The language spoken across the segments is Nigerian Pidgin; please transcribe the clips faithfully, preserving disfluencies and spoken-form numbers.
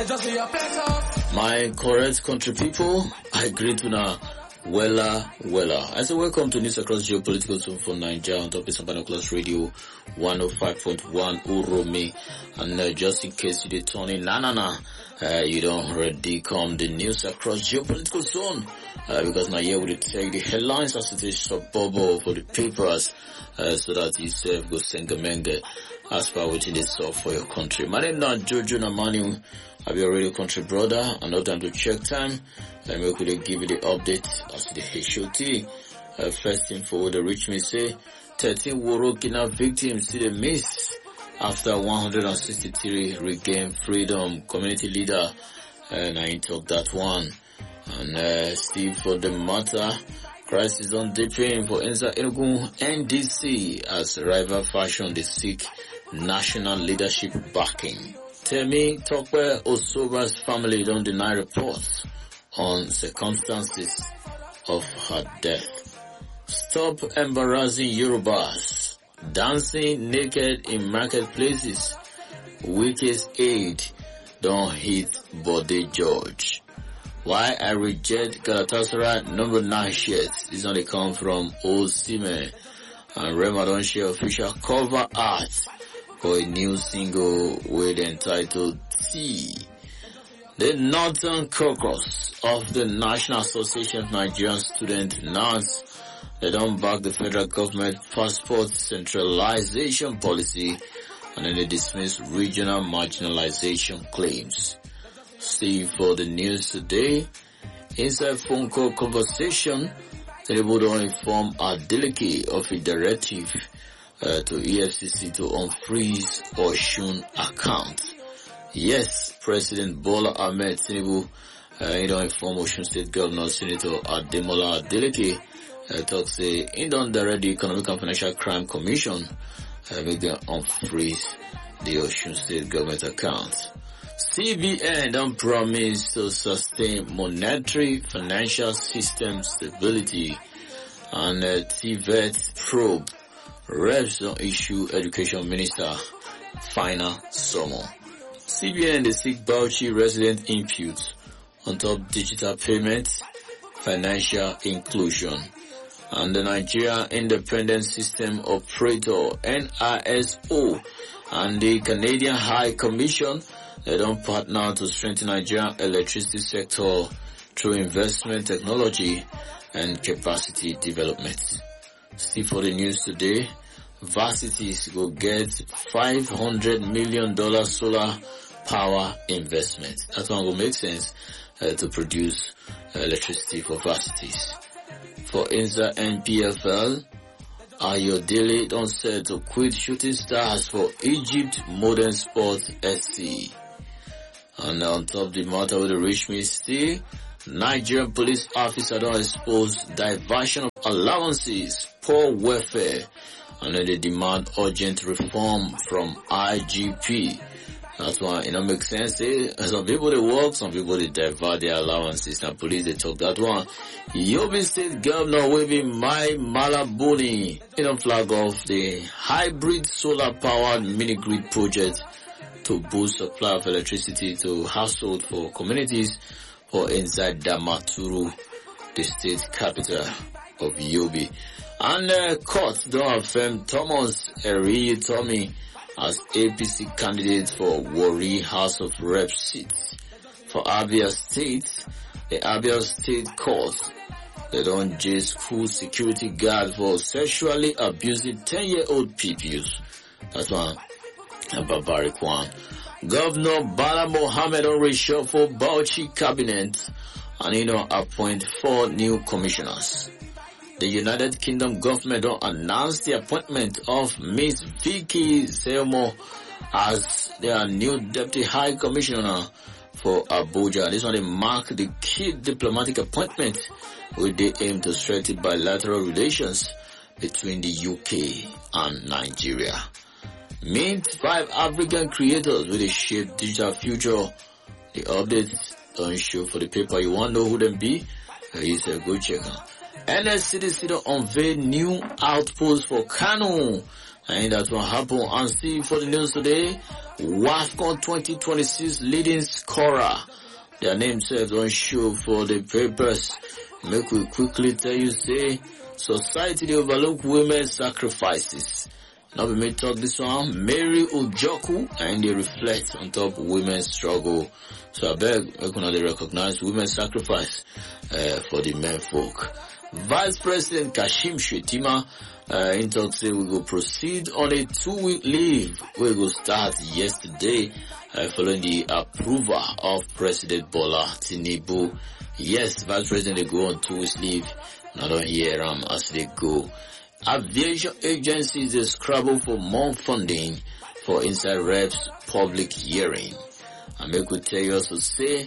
My correct country people, I greet you now. Wella, Wella. I say welcome to News Across Geopolitical Zone for Nigeria on top of Sabana Class Radio one oh five point one Urome. And uh, just in case you did turn in, na na na, uh, you don't already come the News Across Geopolitical Zone. Uh, because now here we take the headlines as it is for bubble for the papers, uh, so that you serve go sengamenge as far within the solve for your country. My name is Jojo Namanu. I'll be already country brother, and no time to check time. Let me quickly give you the update as to the H O T. Uh, first thing for the reach me say, thirteen Woro kidnap victims to the miss after one hundred sixty-three regained freedom. Community leader, and I talk that one. And uh, Steve for the matter, crisis on deepening for Enza Enugu N D C as rival fashion they seek national leadership backing. Temi Tokwe Osoba's family don't deny reports on circumstances of her death. Stop embarrassing Yorubas. Dancing naked in marketplaces. Weakest aid don't hit Bode George. Why I reject Galatasaray number nine shirts is only come from Osimhen, and Rema don't share official cover art for a new single with entitled T. The Northern Caucus of the National Association of Nigerian Students N A S, they don't back the federal government passport centralization policy, and then they dismiss regional marginalization claims. See for the news today, inside phone call conversation, Tinubu don't inform Adeleke of a directive uh, to E F C C to unfreeze Osun account. Yes, President Bola Ahmed Tinubu, uh, he don't inform Osun State Governor Senator Ademola Adeleke, uh, talks say he don't direct the Economic and Financial Crime Commission, uh, make them unfreeze the Osun State government account. C B N don't promise to sustain monetary financial system stability, and uh, T V E T probe reps don't issue education minister final summon. C B N they seek Bauchi resident input on top digital payments, financial inclusion, and the Nigeria Independent System Operator N I S O and the Canadian High Commission, they don't partner to strengthen Nigerian electricity sector through investment, technology, and capacity development. See for the news today, varsities will get five hundred million dollars solar power investment. That one will make sense uh, to produce uh, electricity for varsities. For Inza N P F L, Ayodele don't set to quit Shooting Stars for Egypt Modern Sports S C. And on top of the matter with the rich still, Nigerian police officer don't expose diversion of allowances, poor welfare, and then they demand urgent reform from I G P. That's why it don't make sense. Eh? Some people they work, some people they divert their allowances, and police they talk that one. Yobe State Governor will be my Malabuni. They don't flag off the hybrid solar powered mini grid project to boost supply of electricity to household for communities or inside Damaturu, the state capital of Yobe. And uh, court don't affirm Thomas Eri Tommy as A P C candidate for Warri House of Reps seats. For Abia State, the Abia State Court, they don't jail school security guard for sexually abusing ten-year-old pupils. That's one. A barbaric one. Governor Bala Mohammed on reshuffle Bauchi cabinet and you know appoint four new commissioners. The United Kingdom government don't announce the appointment of Miss Vicky Selmo as their new deputy high commissioner for Abuja. This one they mark the key diplomatic appointment with the aim to strengthen bilateral relations between the U K and Nigeria. Mint five African creators with a shape digital future. The updates don't show for the paper. You want to know who them be? Here's a good checker. N S C D C don't unveil new outpost for Kano. And that will happen. And see for the news today, WAFCON twenty twenty-six leading scorer. Their names don't show for the papers. Make we quickly tell you, say, society they overlook women's sacrifices. Now we may talk this one, Mary Ujoku, and they reflect on top women's struggle. So I beg, we can they recognize women's sacrifice uh, for the men folk. Vice President Kashim Shettima uh, in talk say we go proceed on a two-week leave. We go start yesterday uh, following the approval of President Bola Tinubu. Yes, Vice President they go on two weeks leave. I don't hear them as they go. Aviation agencies they scrabble for more funding for inside reps public hearing. I make we tell you also say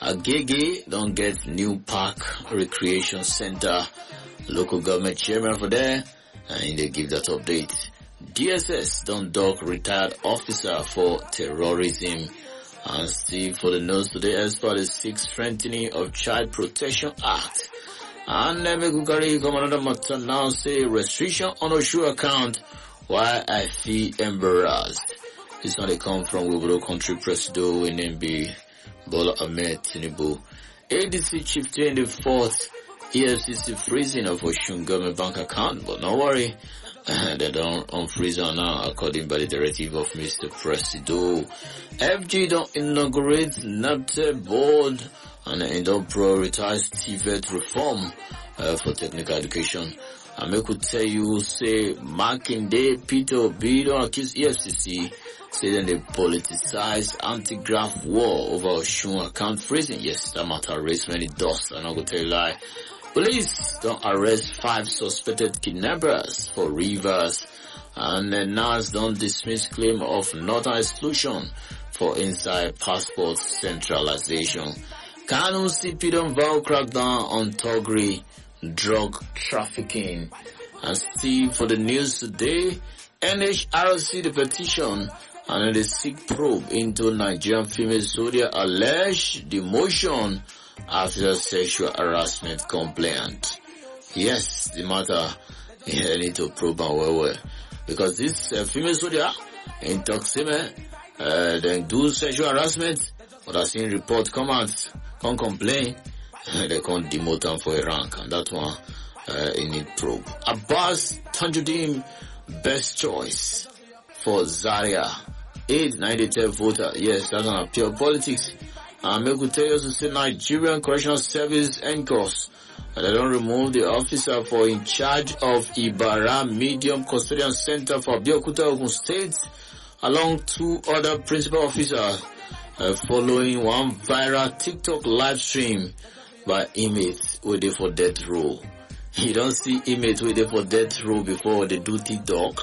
Agege don't get new park recreation center. Local government chairman for there, and they give that update. D S S don't dock retired officer for terrorism. And see for the news today as far as six strengthening of Child Protection Act. And let me go carry come another matter now say restriction on Oshu account. Why I feel embarrassed. This one they come from Wibro Country Presido in N B Bola Ahmed Tinubu. A D C chief in the fourth E F C C freezing of Oshun government bank account, but no worry, they don't unfreeze on now according by the directive of Mister Presido. F G don't inaugurate NABTE board and they don't prioritize T V E T reform uh, for technical education. I make could tell you say Makinde Peter Obi don't accuse E F C C. Say then they politicize anti-graft war over Oshun account freezing. Yes, that matter raised many dust, and I'm going to tell you lie. Police don't arrest five suspected kidnappers for Rivers, and the N A S don't dismiss claim of northern exclusion for inside passport centralization. Kanu C P don't vow crackdown on Togri drug trafficking. And see for the news today, N H R C the petition and the seek probe into Nigerian female soldier alleged demotion after sexual harassment complaint. Yes, the matter yeah, need to probe and well well. Because this uh, female soldier in Toxime uh, then do sexual harassment, but I seen report come out, can't complain, they can't demote them for a rank, and that one uh, in need probe. Abbas Tanjuddin best choice for Zaria. eight ninety-ten voter. Yes, that's on pure politics. And I could tell you to say Nigerian Correctional Service N C O S. They don't remove the officer for in charge of Ibara Medium Custodian Center for Abeokuta, Ogun State, along two other principal officers, uh, following one viral TikTok live stream by inmates waiting for death row. You don't see inmates waiting for death row before they do TikTok.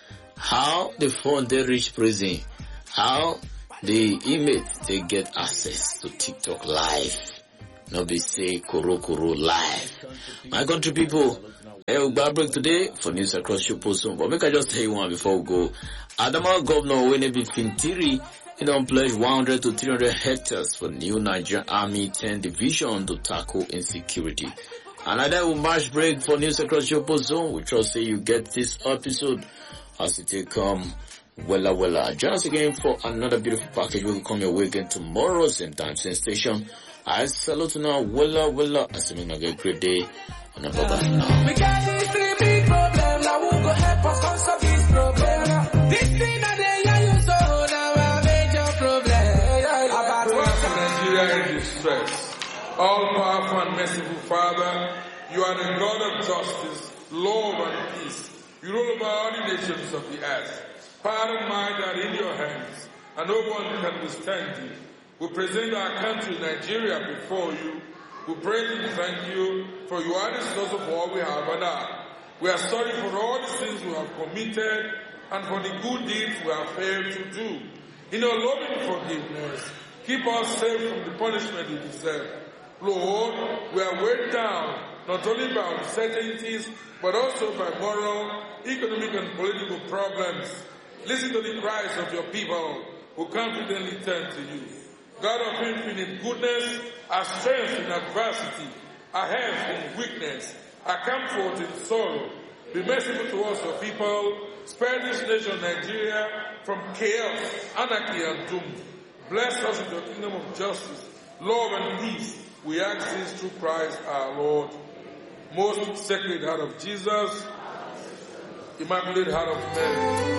How the phone they reach prison? How the inmates they get access to TikTok live? No be say Koro Koro live. My country people, I will break today for news across your post. But make I just tell you one before we go. Adamawa Governor Wenebi Fintiri, he don't pledge one hundred to three hundred hectares for new Nigerian Army ten Division to tackle insecurity. And I will march break for news across your post zone. We trust say you get this episode as it take come. Wella wella. Join us again for another beautiful package. We will come your way again tomorrow, same time, same station. I salute now. Wella wella. I say make a great day. And bye bye now. We got this three big problem. Now who go help us answer this problem? This thing that they use so now a major problem. About what Nigeria in distress. All powerful and merciful Father, you are the God of justice, love and peace. You rule over all the nations of the earth. Power and might are in your hands, and no one can withstand you. We present our country, Nigeria, before you. We praise and thank you, for you are the source of all we have and are. We are sorry for all the sins we have committed, and for the good deeds we have failed to do. In your loving forgiveness, keep us safe from the punishment we deserve. Lord, we are weighed down, not only by uncertainties, but also by moral, economic, and political problems. Listen to the cries of your people who confidently turn to you. God of infinite goodness, our strength in adversity, our health in weakness, our comfort in sorrow. Be merciful to us, your people, Spare this nation, Nigeria, from chaos, anarchy, and doom. Bless us with your kingdom of justice, love, and peace. We ask this through Christ our Lord. Most Sacred Heart of Jesus, Immaculate Heart of Mary.